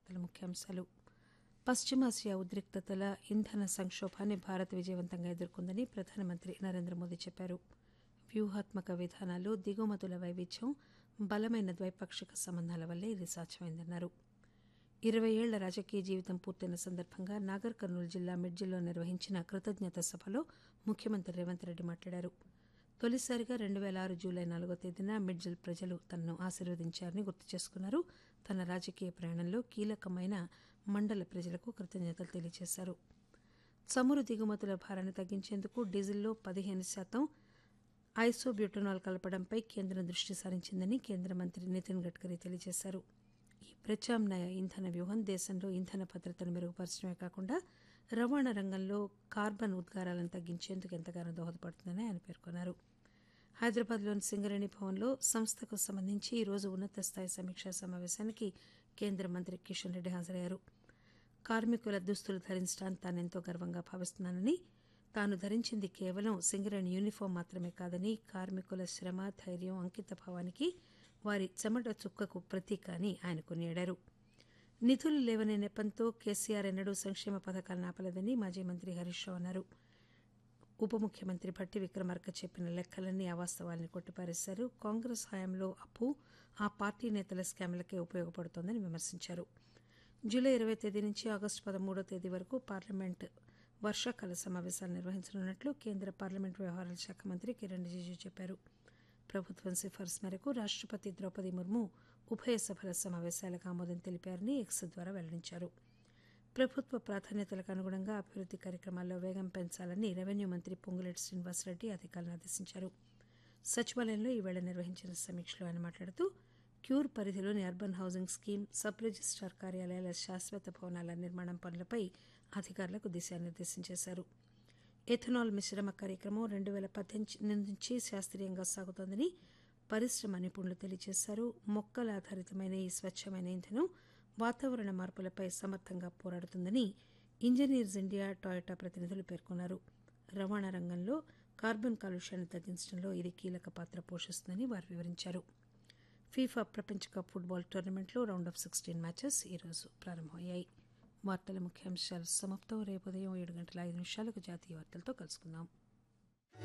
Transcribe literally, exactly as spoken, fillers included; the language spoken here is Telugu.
వార్తల ముఖ్యాంశాలు. పశ్చిమాసియా ఉద్రిక్తతల ఇంధన సంక్షోభాన్ని భారత్ విజయవంతంగా ఎదుర్కొందని ప్రధానమంత్రి నరేంద్ర మోదీ చెప్పారు. వ్యూహాత్మక విధానాలు, దిగుమతుల వైవిధ్యం, బలమైన ద్వైపాక్షిక సంబంధాల వల్లే ఇది సాధ్యమైందన్నారు. ఇరవై ఏళ్ల రాజకీయ జీవితం పూర్తయిన సందర్భంగా నాగర్ కర్నూలు జిల్లా మిడ్జిల్లో నిర్వహించిన కృతజ్ఞత సభలో ముఖ్యమంత్రి రేవంత్ రెడ్డి మాట్లాడారు. తొలిసారిగా రెండు పేల ఆరు జూలై నాలుగో తేదీన మిడ్జిల్ ప్రజలు తనను ఆశీర్వదించారని గుర్తు చేసుకున్నారు. తన రాజకీయ ప్రయాణంలో కీలకమైన మండల ప్రజలకు కృతజ్ఞతలు తెలియజేశారు. చమురు దిగుమతుల భారాన్ని తగ్గించేందుకు డీజిల్లో పదిహేను శాతం ఐసోబ్యూటనాల్ కలపడంపై కేంద్రం దృష్టి సారించిందని కేంద్ర మంత్రి నితిన్ గడ్కరీ తెలియజేశారు. ఈ ప్రత్యామ్నాయ ఇంధన వ్యూహం దేశంలో ఇంధన భద్రతను మెరుగుపరచడమే కాకుండా రవాణా రంగంలో కార్బన్ ఉద్గారాలను తగ్గించేందుకు ఎంతగానో దోహదపడుతుందని ఆయన పేర్కొన్నారు. హైదరాబాద్లోని సింగరేణి భవన్లో సంస్థకు సంబంధించి ఈరోజు ఉన్నత స్థాయి సమీక్షా సమావేశానికి కేంద్ర మంత్రి కిషన్ రెడ్డి హాజరయ్యారు. కార్మికుల దుస్తులు ధరించడానికి తానెంతో గర్వంగా భావిస్తున్నానని, తాను ధరించింది కేవలం సింగరేణి యూనిఫామ్ మాత్రమే కాదని కార్మికుల శ్రమ, ధైర్యం, అంకిత భావానికి, వారి చెమట చుక్కకు ప్రతీక అని ఆయన కొనియాడారు. నిధులు లేవనే నెపంతో కేసీఆర్ ఎన్నడూ సంక్షేమ పథకాలను ఆపలేదని మాజీ మంత్రి హరీష్ రావు అన్నారు. ఉప ముఖ్యమంత్రి భట్టి విక్రమార్క చెప్పిన లెక్కలన్నీ అవాస్తవాలని కొట్టిపారేశారు. కాంగ్రెస్ హయాంలో అప్పు ఆ పార్టీ నేతల స్కామ్లకే ఉపయోగపడుతోందని విమర్శించారు. జూలై ఇరవై తేదీ నుంచి ఆగస్టు పదమూడో తేదీ వరకు పార్లమెంట్ వర్షాకాల సమావేశాలు నిర్వహించనున్నట్లు కేంద్ర పార్లమెంట్ వ్యవహారాల శాఖ మంత్రి కిరణ్ రిజిజు చెప్పారు. ప్రభుత్వం సిఫార్సు మేరకు రాష్టపతి ద్రౌపది ముర్ము ఉభయ సభల సమావేశాలకు ఆమోదం తెలిపారని ఎక్స్ ద్వారా వెల్లడించారు. ప్రభుత్వ ప్రాధాన్యతలకు అనుగుణంగా అభివృద్ది కార్యక్రమాల్లో వేగం పెంచాలని రెవెన్యూ మంత్రి పొంగులేటి శ్రీనివాసరెడ్డి అధికారులను ఆదేశించారు. సచివాలయంలో ఈవేళ నిర్వహించిన సమీక్షలో ఆయన మాట్లాడుతూ క్యూర్ పరిధిలోని urban housing scheme, sub registrar కార్యాలయాల శాశ్వత భవనాల నిర్మాణం పనులపై అధికారులకు దిశానిర్దేశం చేశారు. ఎథనాల్ మిశ్రమ కార్యక్రమం రెండు పేల పద్దెనిమిది నుంచి శాస్త్రీయంగా సాగుతోందని పరిశ్రమ నిపుణులు తెలియజేశారు. మొక్కల ఆధారితమైన ఈ స్వచ్చమైన ఇంధనం వాతావరణ మార్పులపై సమర్థంగా పోరాడుతుందని ఇంజనీర్స్ ఇండియా, టొయోటా ప్రతినిధులు పేర్కొన్నారు. రవాణా రంగంలో కార్బన్ కాలుష్యాన్ని తగ్గించడంలో ఇది కీలక పాత్ర పోషిస్తుందని వారు వివరించారు. ఫీఫా ప్రపంచ కప్ ఫుట్బాల్ టోర్నమెంట్లో రౌండ్ ఆఫ్ సిక్స్టీన్ మ్యాచెస్ ఈరోజు ప్రారంభమయ్యాయి. వార్తల ముఖ్యాంశాలు సమాప్తం. రేపు ఉదయం ఏడు గంటల ఐదు నిమిషాలకు జాతీయ వార్తలతో కలుసుకుందాం.